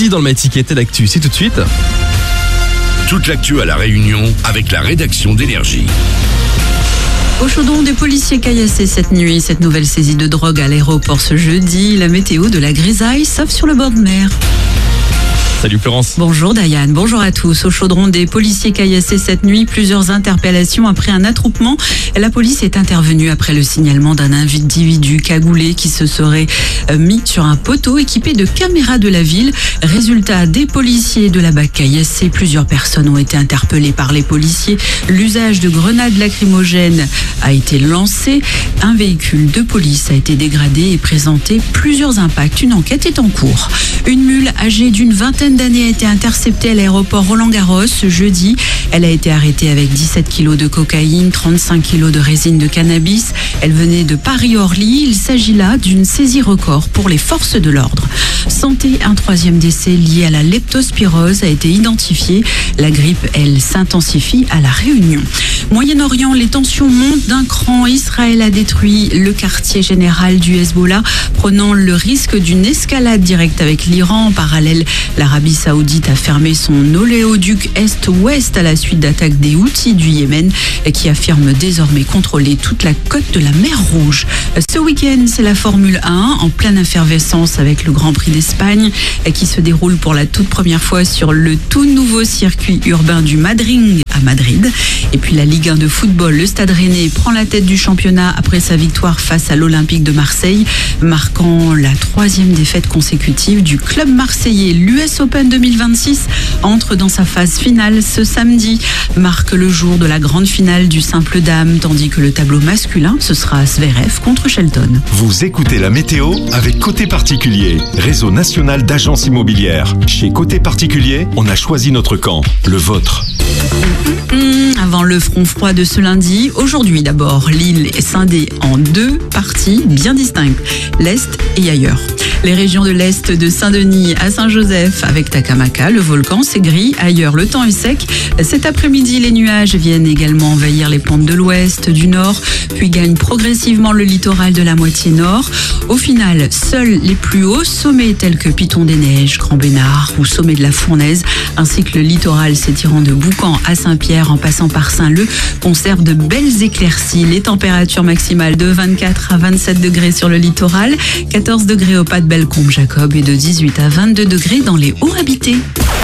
dit dans le Étiqueté d'actu? C'est tout de suite. Toute l'actu à La Réunion avec la rédaction d'Énergie. Au Chaudron, des policiers caillassés cette nuit. Cette nouvelle saisie de drogue à l'aéroport ce jeudi. La météo de la grisaille, sauf sur le bord de mer. Salut Florence. Bonjour Diane, bonjour à tous. Au Chaudron, des policiers caillassés cette nuit. Plusieurs interpellations après un attroupement. La police est intervenue après le signalement d'un individu cagoulé qui se serait mis sur un poteau équipé de caméras de la ville. Résultat, des policiers de la BAC caillassés. Plusieurs personnes ont été interpellées par les policiers. L'usage de grenades lacrymogènes a été lancé. Un véhicule de police a été dégradé et présenté plusieurs impacts. Une enquête est en cours. Une mule âgée d'une vingtaine d'années a été interceptée à l'aéroport Roland-Garros ce jeudi. Elle a été arrêtée avec 17 kilos de cocaïne, 35 kilos de résine de cannabis. Elle venait de Paris-Orly. Il s'agit là d'une saisie record pour les forces de l'ordre. Santé, un troisième décès lié à la leptospirose a été identifié. La grippe, elle, s'intensifie à La Réunion. Moyen-Orient, les tensions montent d'un cran. Israël a détruit le quartier général du Hezbollah, prenant le risque d'une escalade directe avec l'Iran. En parallèle, l'Arabie Saoudite a fermé son oléoduc Est-Ouest à la suite d'attaques des Houthis du Yémen qui affirment désormais contrôler toute la côte de la mer Rouge. Ce week-end, c'est la Formule 1 en pleine effervescence avec le Grand Prix d'Espagne qui se déroule pour la toute première fois sur le tout nouveau circuit urbain du Madrid à Madrid. Et puis la Ligue 1 de football, le Stade Rennais prend la tête du championnat après sa victoire face à l'Olympique de Marseille, marquant la 3e défaite consécutive du club marseillais. L'US Open 2026 entre dans sa phase finale ce samedi, marque le jour de la grande finale du simple dame, tandis que le tableau masculin, ce sera Zverev contre Shelton. Vous écoutez la météo avec Côté Particulier, réseau national d'agences immobilières. Chez Côté Particulier, on a choisi notre camp, le vôtre. Avant le front froid de ce lundi, aujourd'hui d'abord, l'île est scindée en deux parties bien distinctes, l'Est et ailleurs. Les régions de l'Est de Saint-Denis à Saint-Joseph avec Takamaka, le volcan, c'est gris. Ailleurs, le temps est sec. Cet après-midi, les nuages viennent également envahir les pentes de l'ouest, du nord, puis gagnent progressivement le littoral de la moitié nord. Au final, seuls les plus hauts sommets tels que Piton des Neiges, Grand Bénard ou sommet de la Fournaise, ainsi que le littoral s'étirant de Boucan à Saint-Pierre en passant par Saint-Leu, conservent de belles éclaircies. Les températures maximales de 24 à 27 degrés sur le littoral, 14 degrés au Pas de Bellecombe, Jacob et de 18 à 22 degrés dans les hauts habités.